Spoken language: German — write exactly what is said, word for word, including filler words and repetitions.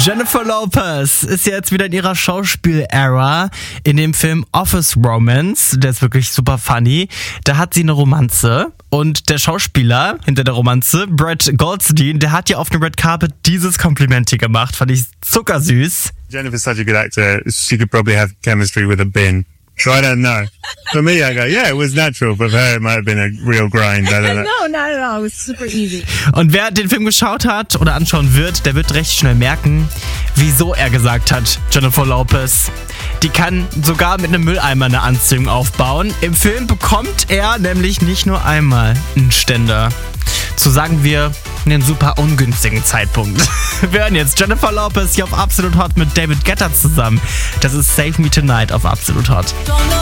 Jennifer Lopez ist jetzt wieder in ihrer Schauspiel-Ära in dem Film Office Romance. Der ist wirklich super funny. Da hat sie eine Romanze und der Schauspieler hinter der Romanze, Brett Goldstein, der hat ja auf dem Red Carpet dieses Kompliment hier gemacht. Fand ich zuckersüß. Jennifer's such a good actor. She could probably have chemistry with a bin. So I don't know. For me, I go, yeah, it was natural. But for her, it might have been a real grind. I don't know. No, not at all. It was super easy. Und wer den Film geschaut hat oder anschauen wird, der wird recht schnell merken, wieso er gesagt hat, Jennifer Lopez, die kann sogar mit einem Mülleimer eine Anziehung aufbauen. Im Film bekommt er nämlich nicht nur einmal einen Ständer. Zu sagen wir, einen super ungünstigen Zeitpunkt. Wir hören jetzt Jennifer Lopez hier auf Absolut Hot mit David Guetta zusammen. Das ist Save Me Tonight auf Absolut Hot.